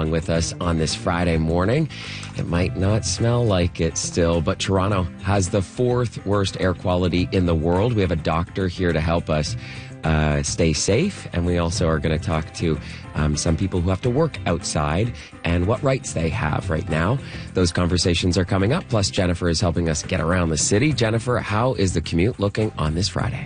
along with us on this Friday morning. It might not smell like it still, but Toronto has the fourth worst air quality in the world. We have a doctor here to help us stay safe, and we also are going to talk to some people who have to work outside and what rights they have right now. Those conversations are coming up, plus Jennifer is helping us get around the city. Jennifer, how is the commute looking on this Friday?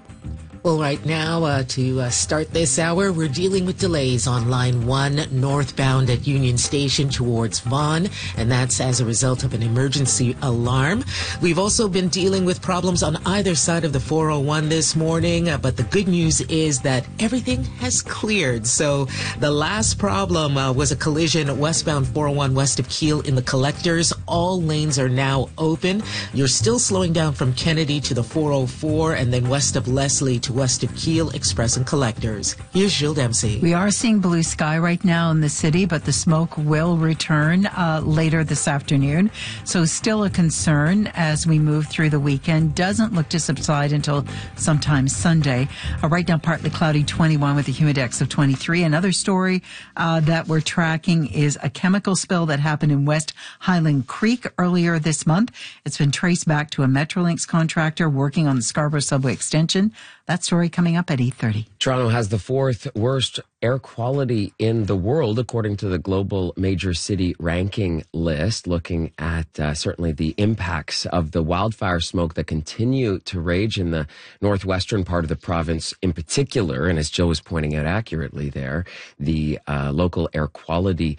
Well, right now, to start this hour, we're dealing with delays on Line 1 northbound at Union Station towards Vaughan, and that's as a result of an emergency alarm. We've also been dealing with problems on either side of the 401 this morning, but the good news is that everything has cleared. So the last problem was a collision westbound 401 west of Keele in the Collectors. All lanes are now open. You're still slowing down from Kennedy to the 404 and then west of Leslie to west of Keele Express and Collectors. Here's Jill Dempsey. We are seeing blue sky right now in the city, but the smoke will return later this afternoon. So still a concern as we move through the weekend. Doesn't look to subside until sometime Sunday. Right now, partly cloudy 21 with a humidex of 23. Another story that we're tracking is a chemical spill that happened in West Highland Creek earlier this month. It's been traced back to a Metrolinx contractor working on the Scarborough Subway extension. That story coming up at 8:30. Toronto has the fourth worst air quality in the world, according to the global major city ranking list, looking at certainly the impacts of the wildfire smoke that continue to rage in the northwestern part of the province in particular. And as Jill was pointing out accurately there, the local air quality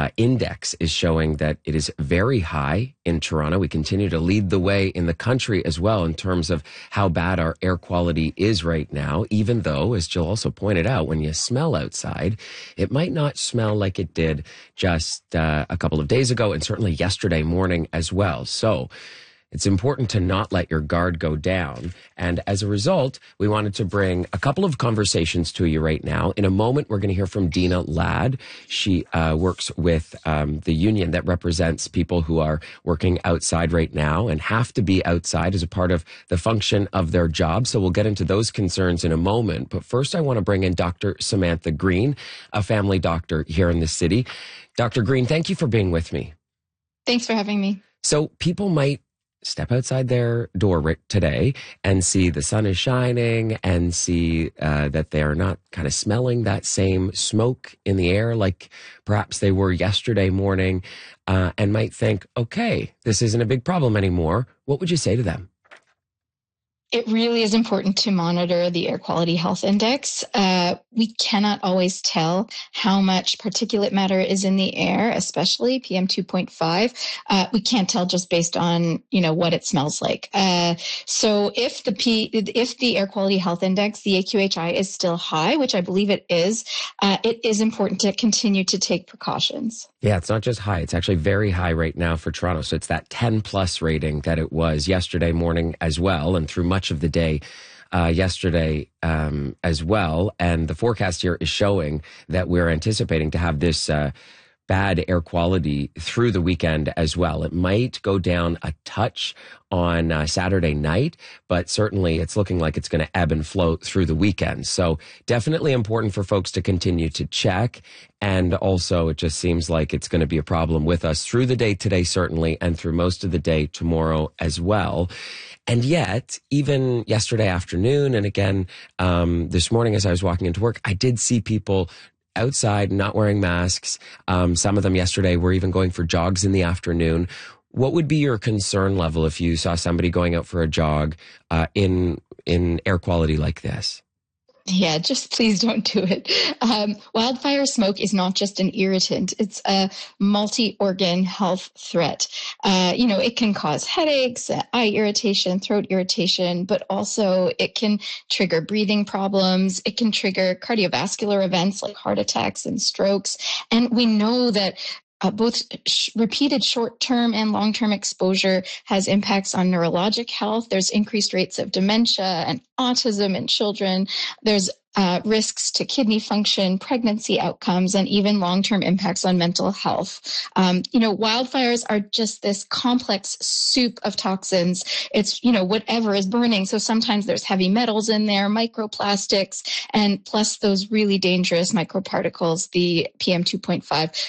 index is showing that it is very high in Toronto. We continue to lead the way in the country as well in terms of how bad our air quality is right now, even though, as Jill also pointed out, when you smell outside, it might not smell like it did just a couple of days ago and certainly yesterday morning as well. So it's important to not let your guard go down. And as a result, we wanted to bring a couple of conversations to you right now. In a moment, we're going to hear from Dina Ladd. She works with the union that represents people who are working outside right now and have to be outside as a part of the function of their job. So we'll get into those concerns in a moment. But first, I want to bring in Dr. Samantha Green, a family doctor here in the city. Dr. Green, thank you for being with me. Thanks for having me. So people might step outside their door today and see the sun is shining and see that they are not kind of smelling that same smoke in the air like perhaps they were yesterday morning, and might think, okay, this isn't a big problem anymore. What would you say to them? It really is important to monitor the air quality health index. We cannot always tell how much particulate matter is in the air, especially PM 2.5. We can't tell just based on, what it smells like. So if the air quality health index, the AQHI, is still high, which I believe it is important to continue to take precautions. Yeah, it's not just high. It's actually very high right now for Toronto. So it's that 10 plus rating that it was yesterday morning as well, and through much of the day yesterday as well. And the forecast here is showing that we're anticipating to have this bad air quality through the weekend as well. It might go down a touch on Saturday night, but certainly it's looking like it's going to ebb and flow through the weekend. So definitely important for folks to continue to check. And also it just seems like it's going to be a problem with us through the day today, certainly, and through most of the day tomorrow as well. And yet, even yesterday afternoon, and again, this morning as I was walking into work, I did see people outside not wearing masks. Some of them yesterday were even going for jogs in the afternoon. What would be your concern level if you saw somebody going out for a jog in air quality like this? Yeah, just please don't do it. Wildfire smoke is not just an irritant. It's a multi-organ health threat. It can cause headaches, eye irritation, throat irritation, but also it can trigger breathing problems. It can trigger cardiovascular events like heart attacks and strokes. And we know that both repeated short-term and long-term exposure has impacts on neurologic health. There's increased rates of dementia and autism in children. There's risks to kidney function, pregnancy outcomes, and even long-term impacts on mental health. Wildfires are just this complex soup of toxins. It's, whatever is burning. So sometimes there's heavy metals in there, microplastics, and plus those really dangerous microparticles, the PM 2.5.